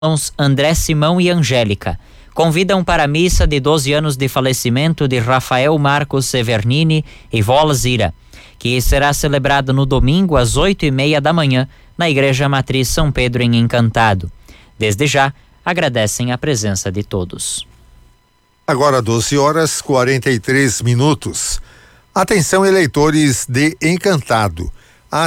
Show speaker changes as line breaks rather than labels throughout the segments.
irmãos André, Simão e Angélica. Convidam para a missa de 12 anos de falecimento de Rafael Marcos Severnini e vó Alzira, que será celebrado no domingo às 8:30 da manhã na Igreja Matriz São Pedro em Encantado. Desde já, agradecem a presença de todos.
Agora 12h43. Atenção, eleitores de Encantado. A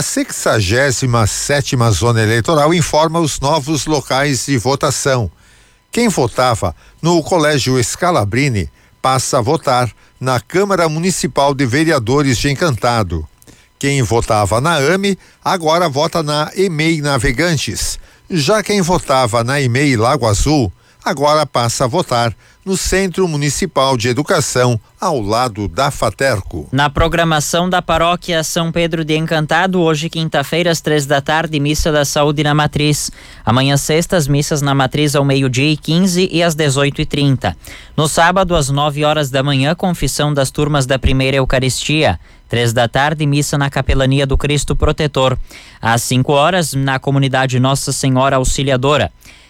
67ª Zona Eleitoral informa os novos locais de votação. Quem votava no Colégio Scalabrini passa a votar na Câmara Municipal de Vereadores de Encantado. Quem votava na AME agora vota na EMEI Navegantes. Já quem votava na EMEI Lago Azul agora passa a votar no Centro Municipal de Educação, ao lado da Faterco.
Na programação da Paróquia São Pedro de Encantado, hoje quinta-feira às 15h, missa da saúde na Matriz. Amanhã sexta, as missas na Matriz ao 12h15 e às 18h30. No sábado, às 9h da manhã, confissão das turmas da primeira Eucaristia. 15h, missa na Capelania do Cristo Protetor. Às 5h, na comunidade Nossa Senhora Auxiliadora.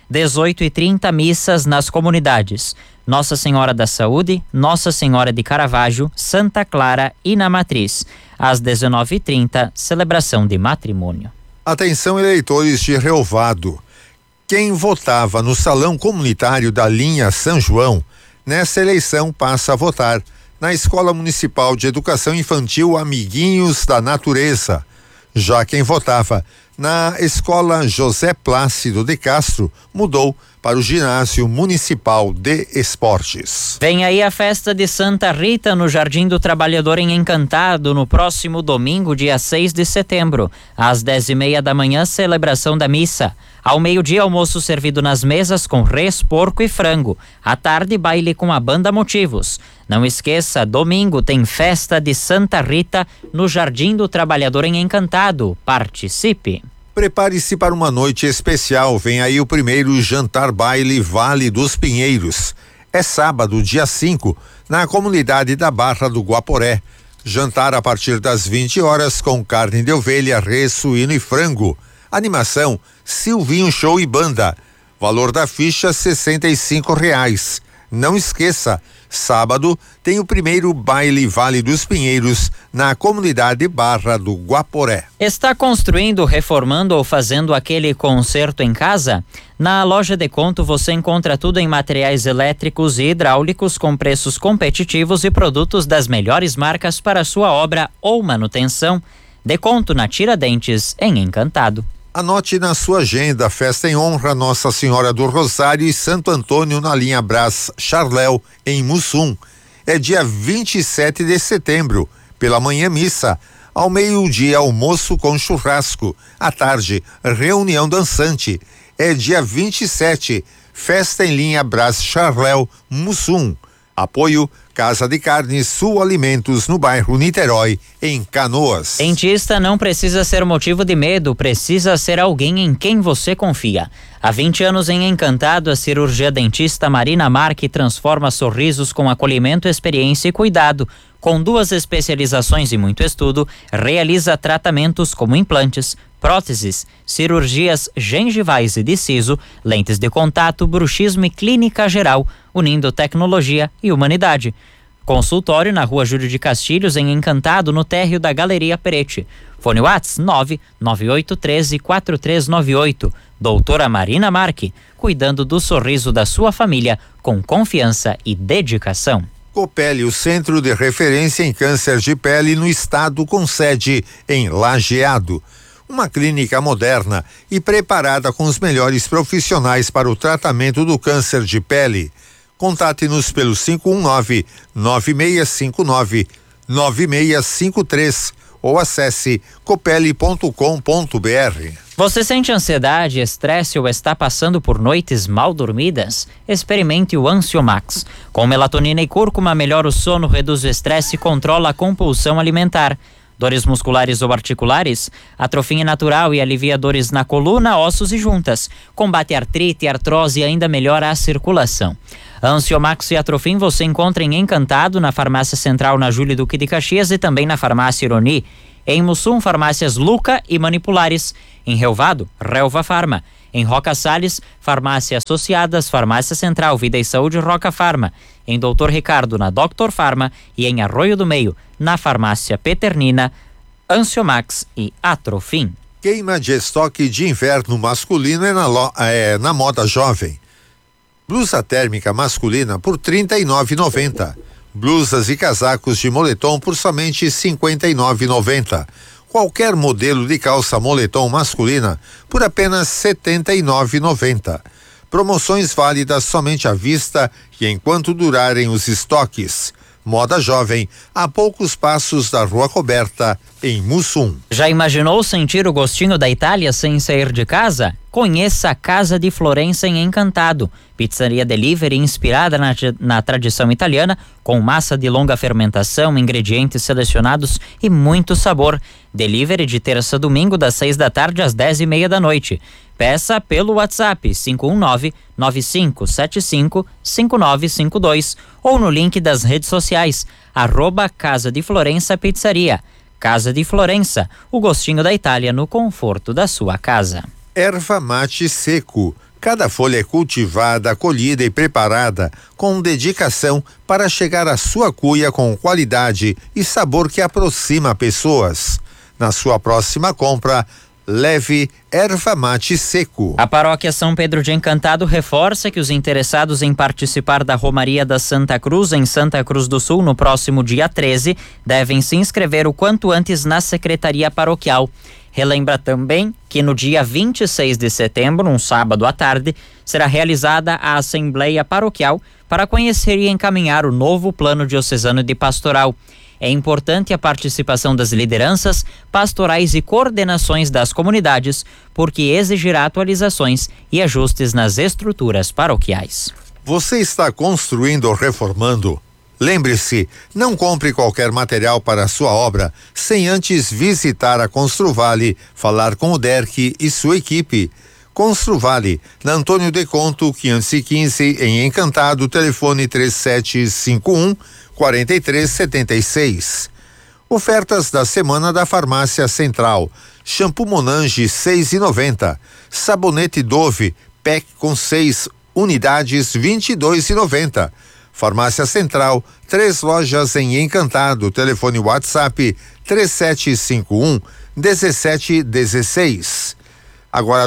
18h30, missas nas comunidades Nossa Senhora da Saúde, Nossa Senhora de Caravaggio, Santa Clara e na Matriz. Às 19h30, celebração de matrimônio.
Atenção, eleitores de Relvado. Quem votava no Salão Comunitário da linha São João, nessa eleição passa a votar na Escola Municipal de Educação Infantil Amiguinhos da Natureza. Já quem votava na Escola José Plácido de Castro mudou para o Ginásio Municipal de Esportes.
Vem aí a festa de Santa Rita no Jardim do Trabalhador em Encantado, no próximo domingo, dia 6 de setembro. Às 10h30 da manhã, celebração da missa. Ao meio-dia, almoço servido nas mesas com res, porco e frango. À tarde, baile com a banda Motivos. Não esqueça, domingo tem festa de Santa Rita no Jardim do Trabalhador em Encantado. Participe!
Prepare-se para uma noite especial. Vem aí o primeiro jantar baile Vale dos Pinheiros. É sábado, dia 5, na comunidade da Barra do Guaporé. Jantar a partir das 20h com carne de ovelha, res, suíno e frango. Animação, Silvinho Show e Banda. Valor da ficha R$65. Não esqueça, sábado tem o primeiro baile Vale dos Pinheiros na comunidade Barra do Guaporé.
Está construindo, reformando ou fazendo aquele conserto em casa? Na Loja Deconto você encontra tudo em materiais elétricos e hidráulicos com preços competitivos e produtos das melhores marcas para sua obra ou manutenção. Deconto na Tiradentes, em Encantado.
Anote na sua agenda, festa em honra a Nossa Senhora do Rosário e Santo Antônio na linha Brás Charléu, em Mussum. É dia 27 de setembro, pela manhã missa, ao meio-dia almoço com churrasco, à tarde reunião dançante. É dia 27, festa em linha Brás Charléu, Mussum. Apoio Casa de Carnes Sul Alimentos, no bairro Niterói, em Canoas.
Dentista não precisa ser motivo de medo, precisa ser alguém em quem você confia. Há 20 anos em Encantado, a cirurgia dentista Marina Marque transforma sorrisos com acolhimento, experiência e cuidado. Com 2 especializações e muito estudo, realiza tratamentos como implantes, próteses, cirurgias gengivais e de siso, lentes de contato, bruxismo e clínica geral, unindo tecnologia e humanidade. Consultório na Rua Júlio de Castilhos, em Encantado, no térreo da Galeria Peretti. Fone WhatsApp 998134398. Doutora Marina Marque, cuidando do sorriso da sua família com confiança e dedicação.
Copeli, o centro de referência em câncer de pele no estado, com sede em Lajeado. Uma clínica moderna e preparada com os melhores profissionais para o tratamento do câncer de pele. Contate-nos pelo 519-9659-9653 ou acesse copeli.com.br.
Você sente ansiedade, estresse ou está passando por noites mal dormidas? Experimente o Ansiomax. Com melatonina e cúrcuma, melhora o sono, reduz o estresse e controla a compulsão alimentar. Dores musculares ou articulares? Atrofia natural e alivia dores na coluna, ossos e juntas. Combate artrite e artrose e ainda melhora a circulação. Ansiomax e Atrofim você encontra em Encantado, na Farmácia Central na Júlio Duque de Caxias e também na Farmácia Ironi. Em Mussum, farmácias Luca e Manipulares. Em Relvado, Relva Farma. Em Roca Salles, Farmácia Associadas, Farmácia Central, Vida e Saúde, Roca Farma. Em Doutor Ricardo, na Doctor Farma. E em Arroio do Meio, na Farmácia Peternina, Anciomax e Atrofim.
Queima de estoque de inverno masculino é na Moda Jovem. Blusa térmica masculina por R$ 39,90. Blusas e casacos de moletom por somente R$ 59,90. Qualquer modelo de calça moletom masculina por apenas R$ 79,90. Promoções válidas somente à vista e enquanto durarem os estoques. Moda Jovem, a poucos passos da Rua Coberta, em Mussum.
Já imaginou sentir o gostinho da Itália sem sair de casa? Conheça a Casa di Florença em Encantado. Pizzaria delivery inspirada na tradição italiana, com massa de longa fermentação, ingredientes selecionados e muito sabor. Delivery de terça a domingo, das 6 da tarde às 10:30 da noite. Peça pelo WhatsApp 519-9575-5952 ou no link das redes sociais, @Casa de Florença Pizzaria. Casa de Florença, o gostinho da Itália no conforto da sua casa.
Erva mate seco. Cada folha é cultivada, colhida e preparada com dedicação para chegar à sua cuia com qualidade e sabor que aproxima pessoas. Na sua próxima compra, leve erva mate seco.
A paróquia São Pedro de Encantado reforça que os interessados em participar da Romaria da Santa Cruz em Santa Cruz do Sul no próximo dia 13 devem se inscrever o quanto antes na secretaria paroquial. Relembra também que no dia 26 de setembro, um sábado à tarde, será realizada a Assembleia Paroquial para conhecer e encaminhar o novo Plano Diocesano de Pastoral. É importante a participação das lideranças, pastorais e coordenações das comunidades, porque exigirá atualizações e ajustes nas estruturas paroquiais.
Você está construindo ou reformando? Lembre-se, não compre qualquer material para a sua obra sem antes visitar a Construvale, falar com o Derck e sua equipe. Construvale, na Antônio de Conto, 515, em Encantado, telefone 3751-4376. Ofertas da semana da Farmácia Central. Shampoo Monange, 6,90. Sabonete Dove, pack com 6 unidades, 22,90. Farmácia Central, 3 lojas em Encantado, telefone WhatsApp 3751-1716. Agora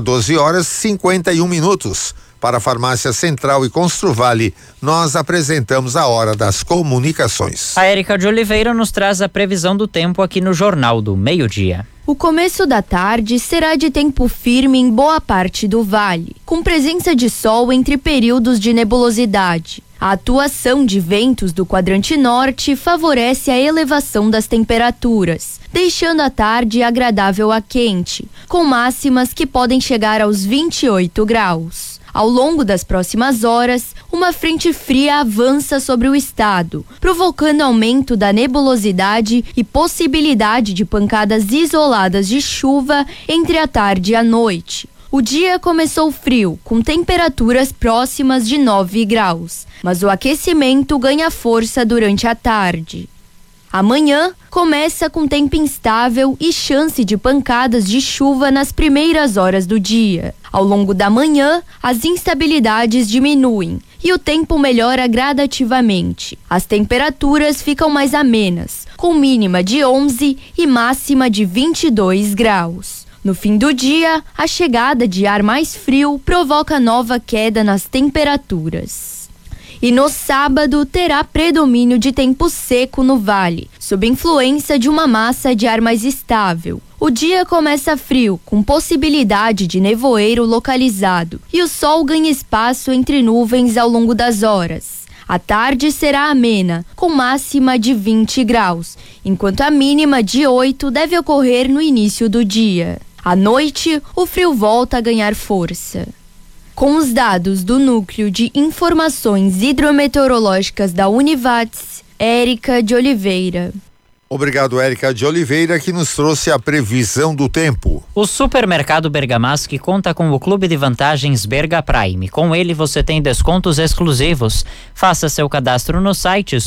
12h51. Para a Farmácia Central e Construvale, nós apresentamos a Hora das Comunicações.
A Érica de Oliveira nos traz a previsão do tempo aqui no Jornal do Meio-Dia.
O começo da tarde será de tempo firme em boa parte do vale, com presença de sol entre períodos de nebulosidade. A atuação de ventos do quadrante norte favorece a elevação das temperaturas, deixando a tarde agradável a quente, com máximas que podem chegar aos 28 graus. Ao longo das próximas horas, uma frente fria avança sobre o estado, provocando aumento da nebulosidade e possibilidade de pancadas isoladas de chuva entre a tarde e a noite. O dia começou frio, com temperaturas próximas de 9 graus, mas o aquecimento ganha força durante a tarde. Amanhã começa com tempo instável e chance de pancadas de chuva nas primeiras horas do dia. Ao longo da manhã, as instabilidades diminuem e o tempo melhora gradativamente. As temperaturas ficam mais amenas, com mínima de 11 e máxima de 22 graus. No fim do dia, a chegada de ar mais frio provoca nova queda nas temperaturas. E no sábado terá predomínio de tempo seco no vale, sob influência de uma massa de ar mais estável. O dia começa frio, com possibilidade de nevoeiro localizado, e o sol ganha espaço entre nuvens ao longo das horas. A tarde será amena, com máxima de 20 graus, enquanto a mínima de 8 deve ocorrer no início do dia. À noite, o frio volta a ganhar força. Com os dados do Núcleo de Informações Hidrometeorológicas da Univates, Érica de Oliveira.
Obrigado, Érica de Oliveira, que nos trouxe a previsão do tempo.
O Supermercado Bergamaschi conta com o Clube de Vantagens Berga Prime. Com ele você tem descontos exclusivos. Faça seu cadastro no site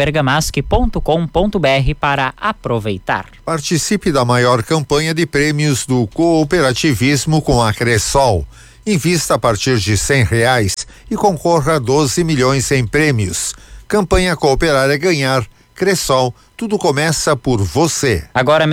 superbergamaschi.com.br para aproveitar.
Participe da maior campanha de prêmios do cooperativismo com a Cressol. Invista a partir de R$100 e concorra a 12 milhões em prêmios. Campanha Cooperar é Ganhar. Cressol, tudo começa por você.
Agora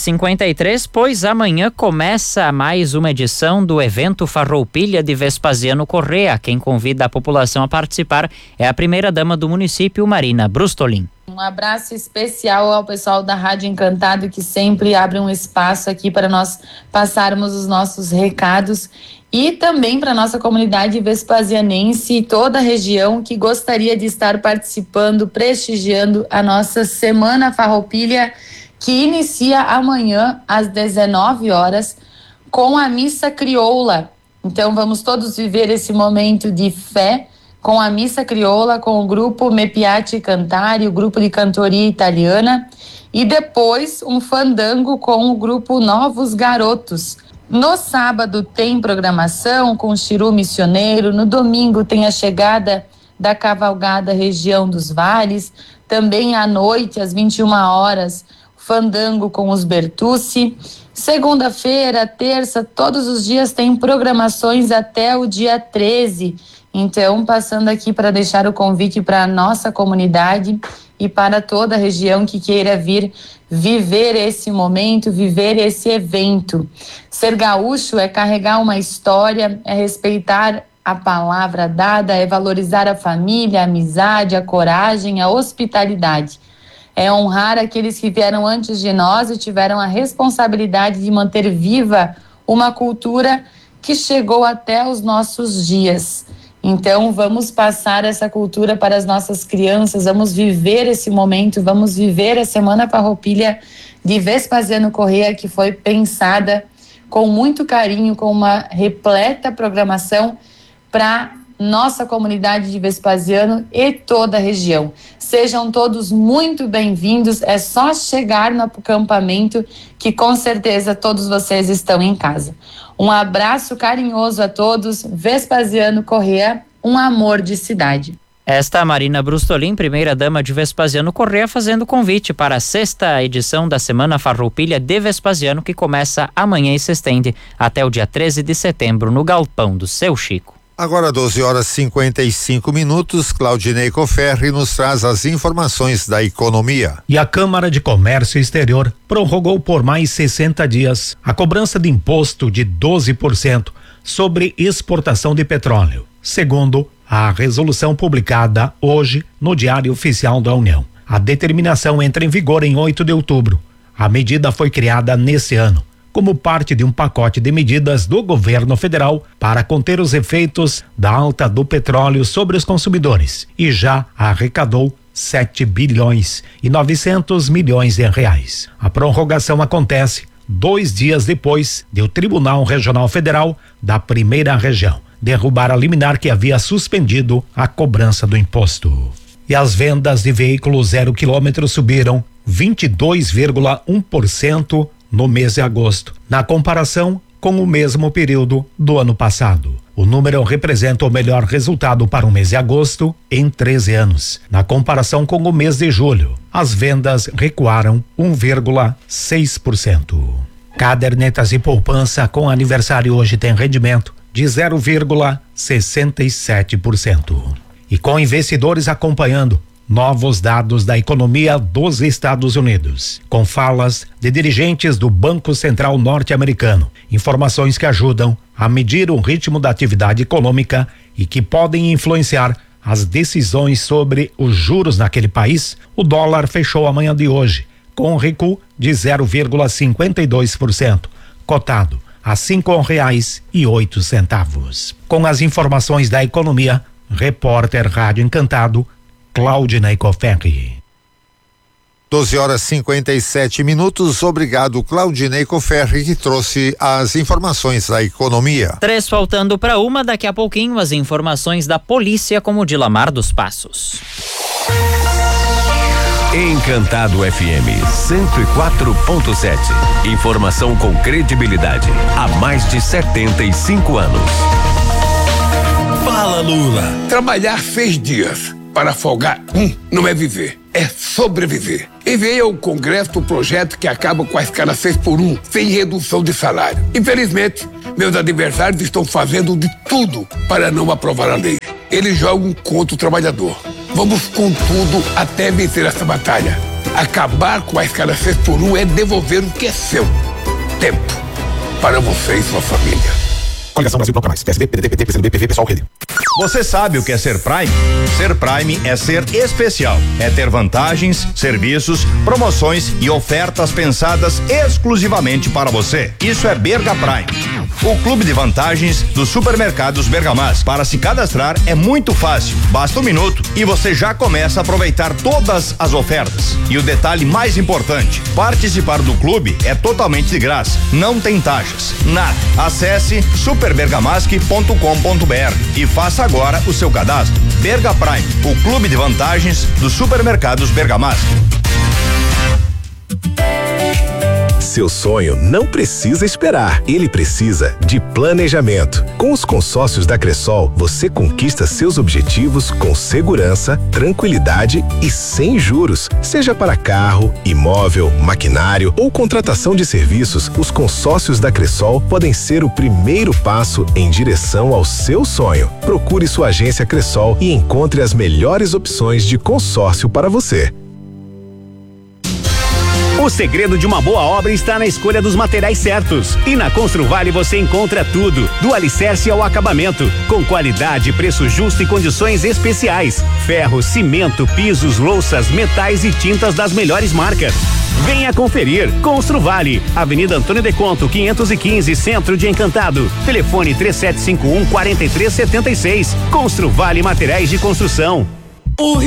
12:53, pois amanhã começa mais uma edição do evento Farroupilha de Vespasiano Correa. Quem convida a população a participar é a primeira-dama do município, Marina Brustolin.
Um abraço especial ao pessoal da Rádio Encantado, que sempre abre um espaço aqui para nós passarmos os nossos recados, e também para a nossa comunidade vespasianense e toda a região que gostaria de estar participando, prestigiando a nossa Semana Farroupilha, que inicia amanhã às 19 horas com a Missa Crioula. Então vamos todos viver esse momento de fé com a Missa Crioula, com o grupo Me Piace Cantare, o grupo de cantoria italiana, e depois um fandango com o grupo Novos Garotos. No sábado tem programação com o Chiru Missioneiro, no domingo tem a chegada da cavalgada Região dos Vales, também à noite, às 21 horas, fandango com os Bertucci. Segunda-feira, terça, todos os dias tem programações até o dia 13. Então, passando aqui para deixar o convite para a nossa comunidade e para toda a região que queira vir viver esse momento, viver esse evento. Ser gaúcho é carregar uma história, é respeitar a palavra dada, é valorizar a família, a amizade, a coragem, a hospitalidade. É honrar aqueles que vieram antes de nós e tiveram a responsabilidade de manter viva uma cultura que chegou até os nossos dias. Então, vamos passar essa cultura para as nossas crianças, vamos viver esse momento, vamos viver a Semana Farroupilha de Vespasiano Correa, que foi pensada com muito carinho, com uma repleta programação para nossa comunidade de Vespasiano e toda a região. Sejam todos muito bem-vindos, é só chegar no acampamento que com certeza todos vocês estão em casa. Um abraço carinhoso a todos. Vespasiano Correa, um amor de cidade.
Esta é a Marina Brustolin, primeira-dama de Vespasiano Correa, fazendo convite para a 6ª edição da Semana Farroupilha de Vespasiano, que começa amanhã e se estende até o dia 13 de setembro no Galpão do Seu Chico.
Agora 12:55, Claudinei Coferri nos traz as informações da economia.
E a Câmara de Comércio Exterior prorrogou por mais 60 dias a cobrança de imposto de 12% sobre exportação de petróleo, segundo a resolução publicada hoje no Diário Oficial da União. A determinação entra em vigor em 8 de outubro. A medida foi criada nesse ano como parte de um pacote de medidas do governo federal para conter os efeitos da alta do petróleo sobre os consumidores e já arrecadou 7 bilhões e 900 milhões em reais. A prorrogação acontece 2 dias depois de o Tribunal Regional Federal da Primeira Região derrubar a liminar que havia suspendido a cobrança do imposto. E as vendas de veículos 0 km subiram 22,1% no mês de agosto, na comparação com o mesmo período do ano passado. O número representa o melhor resultado para o mês de agosto em 13 anos. Na comparação com o mês de julho, as vendas recuaram 1,6%. Cadernetas de poupança com aniversário hoje tem rendimento de 0,67%. E com investidores acompanhando novos dados da economia dos Estados Unidos, com falas de dirigentes do Banco Central norte-americano, informações que ajudam a medir o ritmo da atividade econômica e que podem influenciar as decisões sobre os juros naquele país. O dólar fechou a manhã de hoje com um recuo de 0,52%, cotado a R$5,08. Com as informações da economia, repórter Rádio Encantado, Claudinei Coferri.
12:57. Obrigado, Claudinei Coferri, que trouxe as informações da economia.
3 faltando para 1, daqui a pouquinho as informações da polícia com o Dilamar dos Passos.
Encantado FM 104.7. Informação com credibilidade há mais de 75 anos.
Fala, Lula. Trabalhar 6 dias para folgar não é viver, é é sobreviver. Enviei ao Congresso o projeto que acaba com a escala 6x1, sem redução de salário. Infelizmente, meus adversários estão fazendo de tudo para não aprovar a lei. Eles jogam contra o trabalhador. Vamos com tudo até vencer essa batalha. Acabar com a escala 6x1 é devolver o que é seu. Tempo para você e sua família.
Coligação Brasil Bloco Mais, PSD, PDT, PT, PCdoB, PV, Pessoal, Rede.
Você sabe o que é ser Prime? Ser Prime é ser especial. É ter vantagens, serviços, promoções e ofertas pensadas exclusivamente para você. Isso é Berga Prime, o clube de vantagens dos supermercados Bergamas. Para se cadastrar é muito fácil. Basta 1 minuto e você já começa a aproveitar todas as ofertas. E o detalhe mais importante: participar do clube é totalmente de graça. Não tem taxas, nada. Acesse superbergamasque.com.br e faça agora o seu cadastro. Berga Prime, o clube de vantagens dos supermercados Bergamasque.
Seu sonho não precisa esperar, ele precisa de planejamento. Com os consórcios da Cressol, você conquista seus objetivos com segurança, tranquilidade e sem juros. Seja para carro, imóvel, maquinário ou contratação de serviços, os consórcios da Cressol podem ser o primeiro passo em direção ao seu sonho. Procure sua agência Cressol e encontre as melhores opções de consórcio para você.
O segredo de uma boa obra está na escolha dos materiais certos. E na Construvale você encontra tudo, do alicerce ao acabamento, com qualidade, preço justo e condições especiais. Ferro, cimento, pisos, louças, metais e tintas das melhores marcas. Venha conferir. Construvale, Avenida Antônio de Conto, 515, Centro de Encantado. Telefone 3751-4376. Construvale Materiais de Construção.